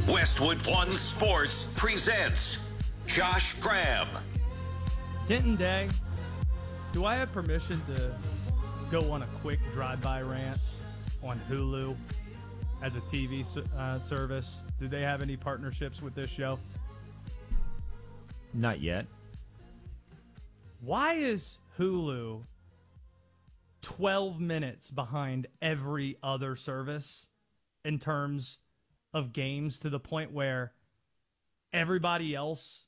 Westwood One Sports presents Josh Graham. Denton Day, do I have permission to go on a quick drive-by rant on Hulu as a TV service? Do they have any partnerships with this show? Not yet. Why is Hulu 12 minutes behind every other service in terms of games, to the point where everybody else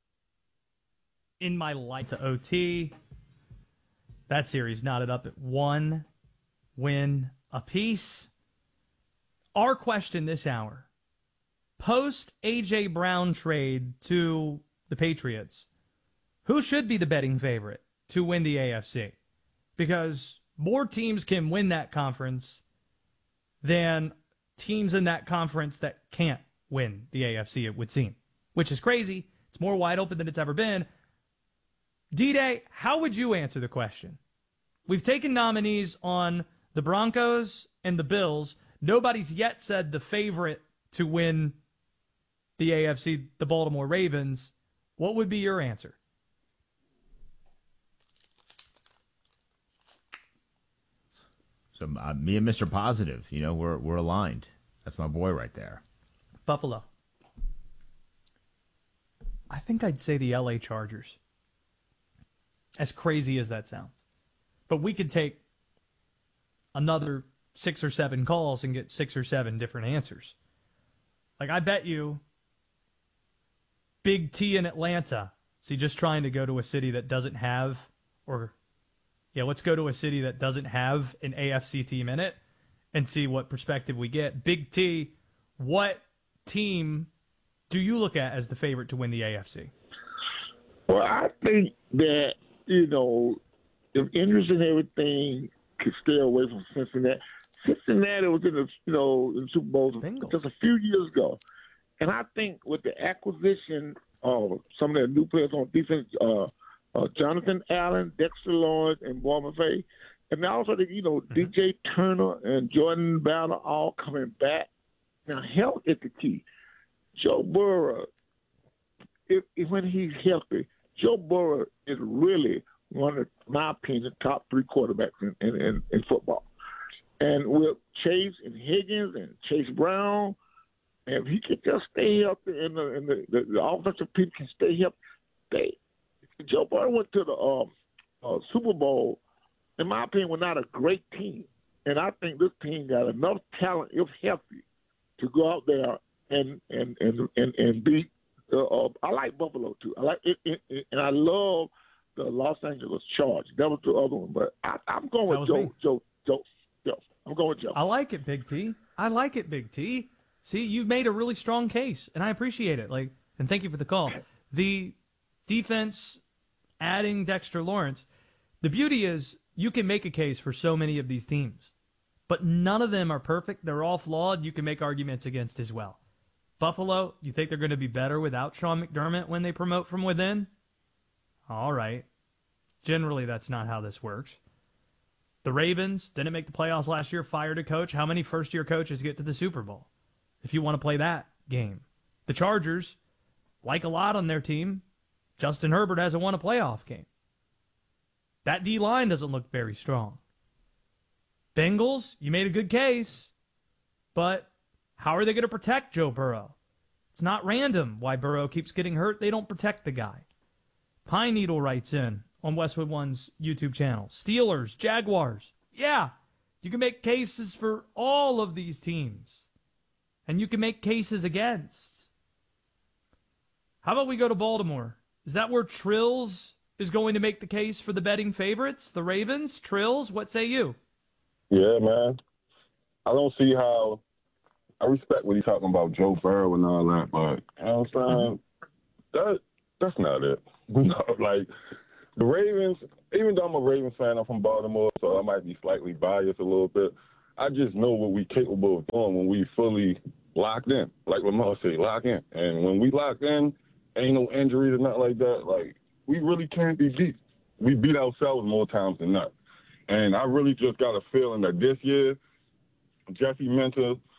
in my life to OT, that series knotted up at 1 win apiece? Our question this hour, post A.J. Brown trade to the Patriots, who should be the betting favorite to win the AFC? Because more teams can win that conference than teams in that conference that can't win the AFC, it would seem, which is crazy. It's more wide open than it's ever been. D-Day, how would you answer the question? We've taken nominees on the Broncos and the Bills. Nobody's yet said the favorite to win the AFC, the Baltimore Ravens. What would be your answer? So me and Mr. Positive, we're aligned. That's my boy right there. Buffalo. I think I'd say the LA Chargers. As crazy as that sounds. But we could take another 6 or 7 calls and get 6 or 7 different answers. Like, I bet you Big T in Atlanta. So you're just trying to go to a city that doesn't have, let's go to a city that doesn't have an AFC team in it and see what perspective we get. Big T, what team do you look at as the favorite to win the AFC? Well, I think that, if interest and everything could stay away from Cincinnati. Cincinnati was in the Super Bowl just a few years ago. And I think with the acquisition of some of their new players on defense, Jonathan Allen, Dexter Lawrence, and Bournemouth, and also DJ Turner and Jordan Bowder all coming back. Now, health is the key. Joe Burrow, when he's healthy, Joe Burrow is really one of, in my opinion, top 3 quarterbacks in football. And with Chase and Higgins and Chase Brown, and if he can just stay healthy and the offensive people can stay healthy, Joe Burrow went to the Super Bowl, in my opinion, was not a great team. And I think this team got enough talent, if healthy, to go out there and beat. I like Buffalo too. I like it, and I love the Los Angeles Chargers. That was the other one, but I'm going with Joe. I'm going with Joe. I like it, Big T. I like it, Big T. See, you've made a really strong case, and I appreciate it. And thank you for the call. The defense, adding Dexter Lawrence, the beauty is you can make a case for so many of these teams, but none of them are perfect. They're all flawed. You can make arguments against as well. Buffalo, you think they're going to be better without Sean McDermott when they promote from within? All right. Generally, that's not how this works. The Ravens didn't make the playoffs last year, fired a coach. How many first-year coaches get to the Super Bowl? If you want to play that game. The Chargers, like a lot on their team, Justin Herbert hasn't won a playoff game. That D-line doesn't look very strong. Bengals, you made a good case, but how are they going to protect Joe Burrow? It's not random why Burrow keeps getting hurt. They don't protect the guy. Pine Needle writes in on Westwood One's YouTube channel. Steelers, Jaguars. Yeah, you can make cases for all of these teams. And you can make cases against. How about we go to Baltimore? Is that where Trills is going to make the case for the betting favorites? The Ravens? Trills? What say you? Yeah, man. I don't see how. I respect what he's talking about, Joe Burrow and all that, but you know what I'm saying? That's not it. The Ravens, even though I'm a Ravens fan, I'm from Baltimore, so I might be slightly biased a little bit. I just know what we're capable of doing when we fully locked in. Like Lamar said, lock in. And when we locked in, ain't no injuries or nothing like that. We really can't be beat. We beat ourselves more times than not. And I really just got a feeling that this year, Jesse Minter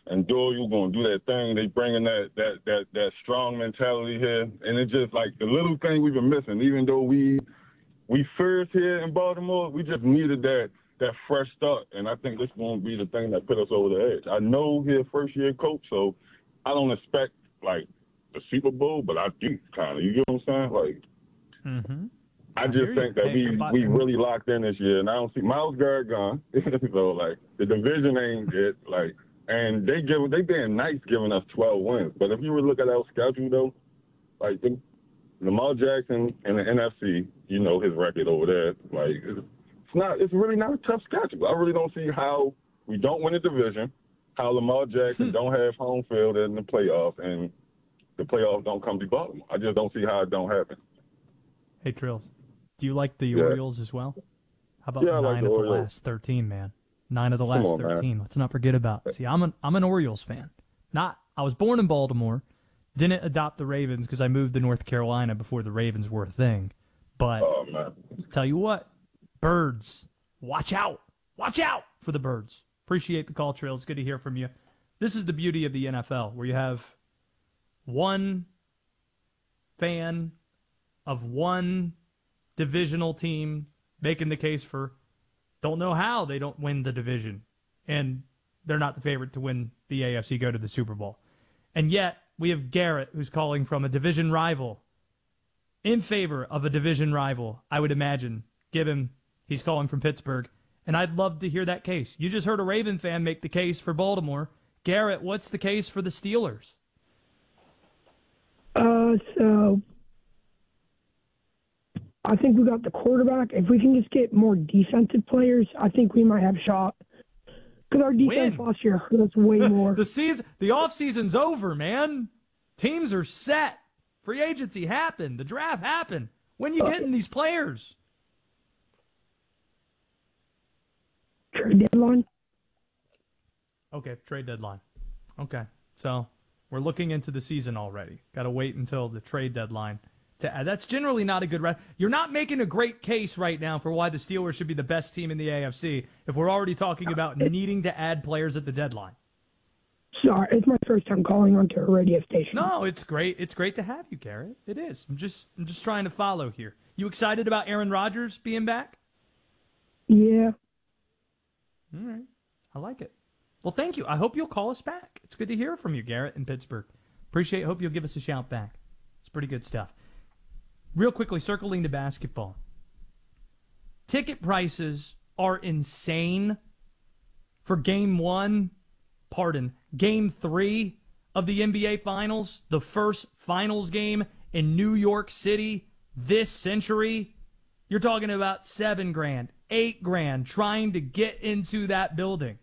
and Doyle going to do that thing. They bringing that strong mentality here, and it's just like the little thing we've been missing. Even though we first here in Baltimore, we just needed that fresh start, and I think this won't be the thing that put us over the edge. I know he's a first-year coach, so I don't expect, like, the Super Bowl, but I do kind of. You get what I'm saying? Like, I just think that we really locked in this year, and I don't see Myles Garrett gone. So, like, the division ain't it. Like, and they being nice giving us 12 wins. But if you were to look at our schedule, though, like, Lamar Jackson in the NFC, you know his record over there. Like, it's really not a tough schedule. I really don't see how we don't win a division, how Lamar Jackson don't have home field in the playoffs, and the playoffs don't come to Baltimore. I just don't see how it don't happen. Hey, Trills, do you like the Orioles as well? How about 9 of the last 13, man? 9 of the last 13. Let's not forget about it. See, I'm an Orioles fan. I was born in Baltimore, didn't adopt the Ravens because I moved to North Carolina before the Ravens were a thing. But tell you what, Birds, watch out. Watch out for the Birds. Appreciate the call, Trills. Good to hear from you. This is the beauty of the NFL, where you have one fan of one divisional team making the case for don't know how they don't win the division, and they're not the favorite to win the AFC, go to the Super Bowl. And yet we have Garrett, who's calling from a division rival in favor of a division rival, I would imagine, given he's calling from Pittsburgh. And I'd love to hear that case. You just heard a Raven fan make the case for Baltimore. Garrett, what's the case for the Steelers? So I think we got the quarterback. If we can just get more defensive players, I think we might have a shot. Because our defense last year hurt us way more. The offseason's over, man. Teams are set. Free agency happened. The draft happened. When you getting these players? Trade deadline. Okay, trade deadline. Okay, so we're looking into the season already. Got to wait until the trade deadline to add. That's generally not a good You're not making a great case right now for why the Steelers should be the best team in the AFC if we're already talking about needing to add players at the deadline. Sorry, it's my first time calling onto a radio station. No, it's great. It's great to have you, Garrett. It is. I'm just trying to follow here. You excited about Aaron Rodgers being back? Yeah. All right. I like it. Well, thank you. I hope you'll call us back. It's good to hear from you, Garrett, in Pittsburgh. Appreciate it. Hope you'll give us a shout back. It's pretty good stuff. Real quickly, circling to basketball. Ticket prices are insane for Game 3 of the NBA Finals, the first finals game in New York City this century. You're talking about $7,000, $8,000 trying to get into that building.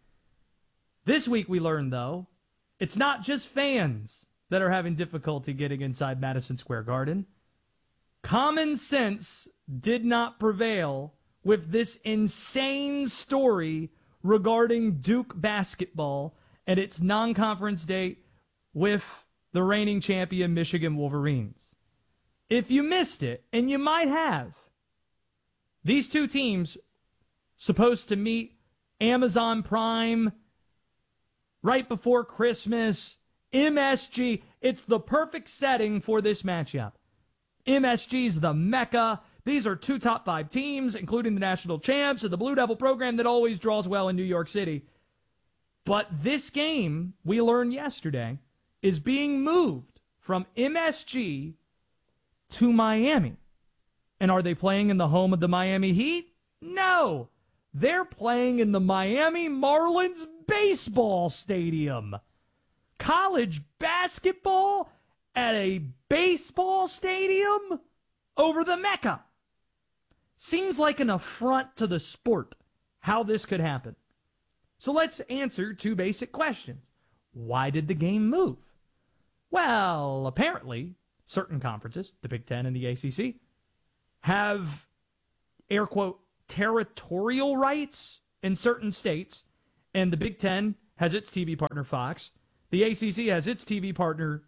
This week we learned, though, it's not just fans that are having difficulty getting inside Madison Square Garden. Common sense did not prevail with this insane story regarding Duke basketball and its non-conference date with the reigning champion Michigan Wolverines. If you missed it, and you might have, these two teams supposed to meet Amazon Prime right before Christmas. MSG, it's the perfect setting for this matchup. MSG's the Mecca. These are two top 5 teams, including the national champs and the Blue Devil program that always draws well in New York City. But this game, we learned yesterday, is being moved from MSG to Miami. And are they playing in the home of the Miami Heat? No. They're playing in the Miami Marlins baseball stadium. College basketball at a baseball stadium over the Mecca. Seems like an affront to the sport how this could happen. So let's answer 2 basic questions. Why did the game move? Well, apparently, certain conferences, the Big Ten and the ACC, have, air quote, territorial rights in certain states, and the Big Ten has its TV partner Fox. The ACC has its TV partner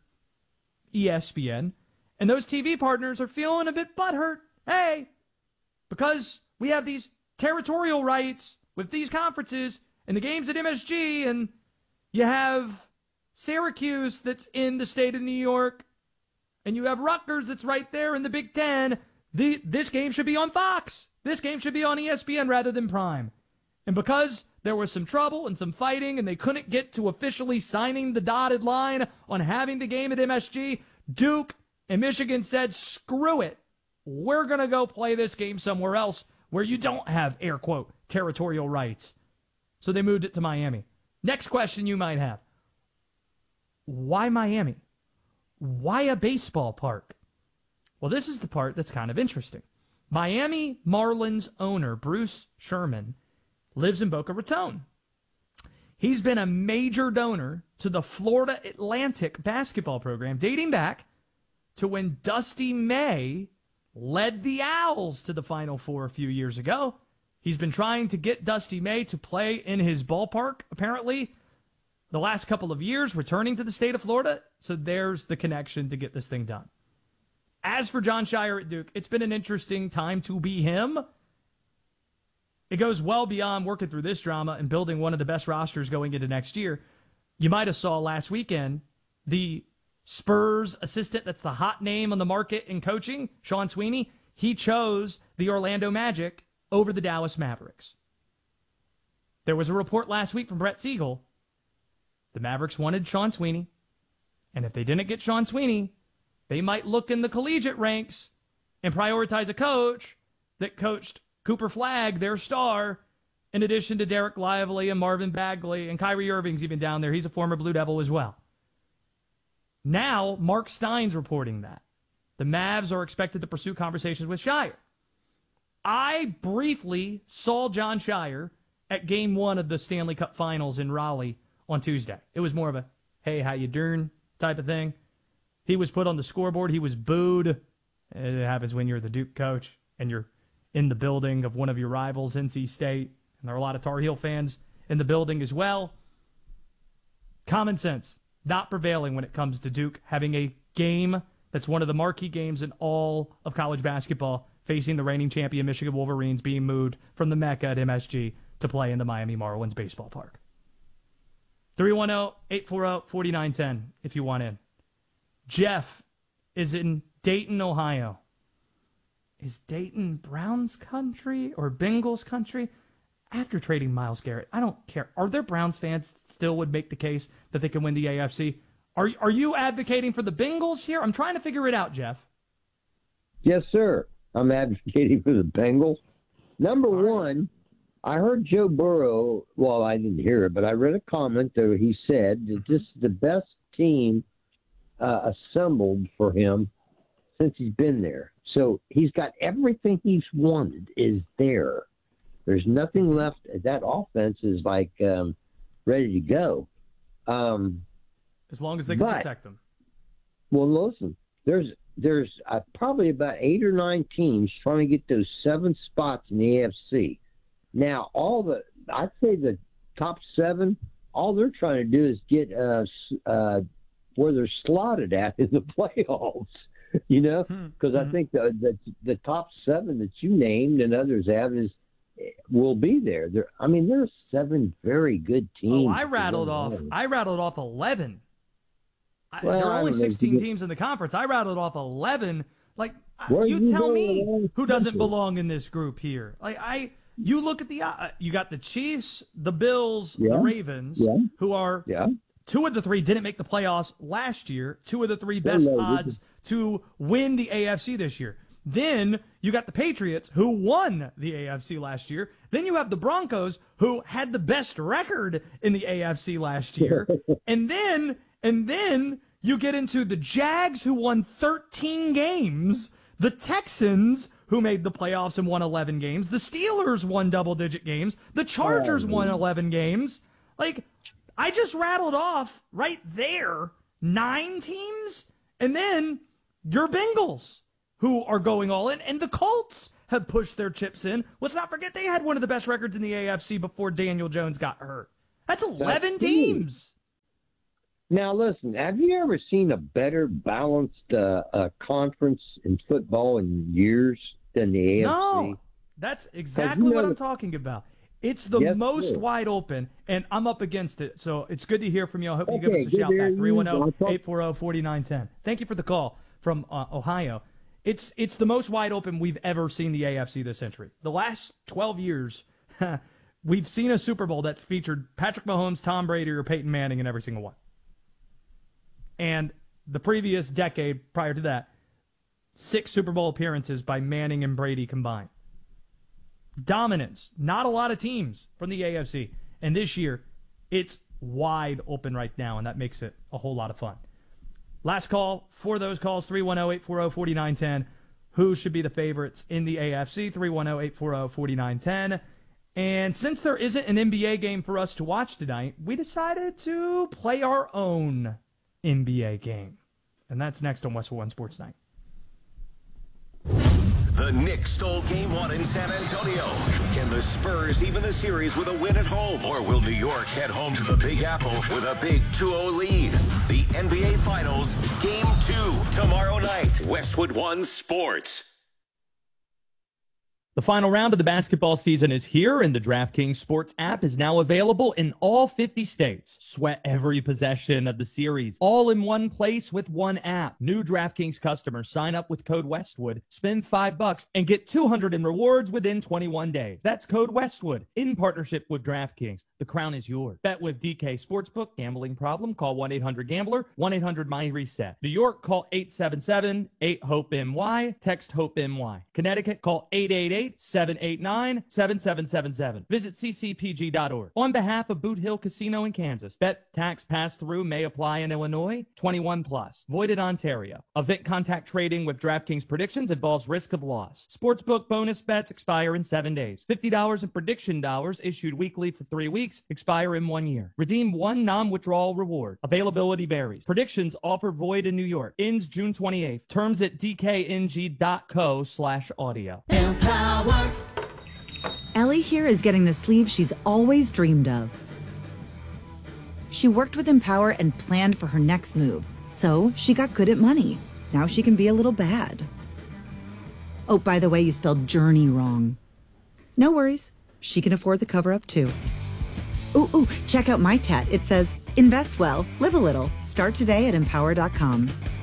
ESPN, and those TV partners are feeling a bit butthurt. Hey, because we have these territorial rights with these conferences and the games at MSG, and You have Syracuse that's in the state of New York, and you have Rutgers that's right there in the Big Ten. This game should be on Fox. This game should be on ESPN rather than Prime. And because there was some trouble and some fighting and they couldn't get to officially signing the dotted line on having the game at MSG, Duke and Michigan said, screw it. We're going to go play this game somewhere else where you don't have, air quote, territorial rights. So they moved it to Miami. Next question you might have. Why Miami? Why a baseball park? Well, this is the part that's kind of interesting. Miami Marlins owner Bruce Sherman lives in Boca Raton. He's been a major donor to the Florida Atlantic basketball program dating back to when Dusty May led the Owls to the Final Four a few years ago. He's been trying to get Dusty May to play in his ballpark, apparently, the last couple of years, returning to the state of Florida. So there's the connection to get this thing done. As for Jon Scheyer at Duke, it's been an interesting time to be him. It goes well beyond working through this drama and building one of the best rosters going into next year. You might have saw last weekend the Spurs assistant that's the hot name on the market in coaching, Sean Sweeney. He chose the Orlando Magic over the Dallas Mavericks. There was a report last week from Brett Siegel. The Mavericks wanted Sean Sweeney, and if they didn't get Sean Sweeney, they might look in the collegiate ranks and prioritize a coach that coached Cooper Flagg, their star, in addition to Derek Lively and Marvin Bagley, and Kyrie Irving's even down there. He's a former Blue Devil as well. Now, Mark Stein's reporting that. The Mavs are expected to pursue conversations with Scheyer. I briefly saw Jon Scheyer at Game 1 of the Stanley Cup Finals in Raleigh on Tuesday. It was more of a, hey, how you doing type of thing. He was put on the scoreboard. He was booed. It happens when you're the Duke coach and you're in the building of one of your rivals, NC State. And there are a lot of Tar Heel fans in the building as well. Common sense, not prevailing when it comes to Duke having a game that's one of the marquee games in all of college basketball, facing the reigning champion Michigan Wolverines, being moved from the Mecca at MSG to play in the Miami Marlins baseball park. 310-840-4910 if you want in. Jeff is in Dayton, Ohio. Is Dayton Browns country or Bengals country? After trading Myles Garrett, I don't care. Are there Browns fans still would make the case that they can win the AFC? Are you advocating for the Bengals here? I'm trying to figure it out, Jeff. Yes, sir. I'm advocating for the Bengals. Number one, I heard Joe Burrow, well, I didn't hear it, but I read a comment that he said that this is the best team assembled for him since he's been there. So he's got everything he's wanted is there. There's nothing left. That offense is like ready to go. As long as they can protect them. Well, listen, there's probably about 8 or 9 teams trying to get those 7 spots in the AFC. Now, I'd say the top 7, all they're trying to do is get where they're slotted at in the playoffs. You know, because I think the top 7 that you named and others have will be there. There's 7 very good teams. Oh, I rattled off 11. There are only 16 teams in the conference. I rattled off 11. Like, you tell me who doesn't belong in this group here. You look at you got the Chiefs, the Bills, the Ravens, who are 2 of the 3 didn't make the playoffs last year. 2 of the 3 best odds to win the AFC this year. Then you got the Patriots, who won the AFC last year. Then you have the Broncos, who had the best record in the AFC last year. and then you get into the Jags, who won 13 games. The Texans, who made the playoffs and won 11 games. The Steelers won double-digit games. The Chargers won 11 games. Like, I just rattled off right there 9 teams. And then your Bengals, who are going all in. And the Colts have pushed their chips in. Let's not forget they had one of the best records in the AFC before Daniel Jones got hurt. That's 11 teams. Now, listen, have you ever seen a better balanced conference in football in years than the AFC? No, that's exactly what I'm talking about. It's the Yes, most sir. wide open, and I'm up against it. So it's good to hear from you. I hope you Okay, give us a good shout to hear back. you. 310-840-4910. Thank you for the call from Ohio. It's the most wide open we've ever seen the AFC this century. The last 12 years, we've seen a Super Bowl that's featured Patrick Mahomes, Tom Brady, or Peyton Manning in every single one. And the previous decade prior to that, 6 Super Bowl appearances by Manning and Brady combined. Dominance. Not a lot of teams from the AFC. And this year, it's wide open right now, and that makes it a whole lot of fun. Last call for those calls, 310-840-4910. Who should be the favorites in the AFC? 310-840-4910. And since there isn't an NBA game for us to watch tonight, we decided to play our own NBA game. And that's next on Westwood One Sports Night. The Knicks stole Game 1 in San Antonio. Can the Spurs even the series with a win at home? Or will New York head home to the Big Apple with a big 2-0 lead? The NBA Finals, Game 2, tomorrow night. Westwood One Sports. The final round of the basketball season is here, and the DraftKings Sports app is now available in all 50 states. Sweat every possession of the series, all in one place with one app. New DraftKings customers sign up with code Westwood, spend $5, and get $200 in rewards within 21 days. That's code Westwood in partnership with DraftKings. The crown is yours. Bet with DK Sportsbook. Gambling problem? Call 1-800-GAMBLER. 1-800-MY-RESET. New York, call 877-8-HOPE-NY. Text HOPE-NY. Connecticut, call 888-789-7777. Visit ccpg.org. On behalf of Boot Hill Casino in Kansas, bet, tax, pass-through may apply in Illinois. 21 plus. Void in Ontario. Event contact trading with DraftKings predictions involves risk of loss. Sportsbook bonus bets expire in 7 days. $50 in prediction dollars issued weekly for 3 weeks. Expire in 1 year. Redeem one non-withdrawal reward. Availability varies. Predictions offer void in New York. Ends June 28th. Terms at dkng.co/audio. Empower. Ellie here is getting the sleeve she's always dreamed of. She worked with Empower and planned for her next move. So she got good at money. Now she can be a little bad. Oh, by the way, you spelled journey wrong. No worries. She can afford the cover-up too. Ooh, check out my tat. It says, invest well, live a little. Start today at empower.com.